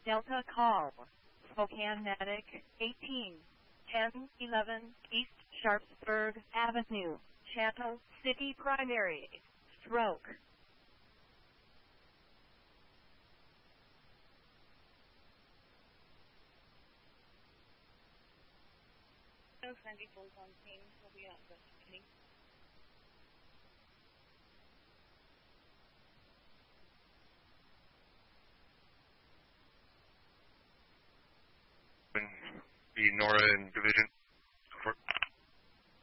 Delta call. Spokane Medic 18 1011 East Sharpsburg Avenue, Chateau City Primary. Stroke. The NORA and division.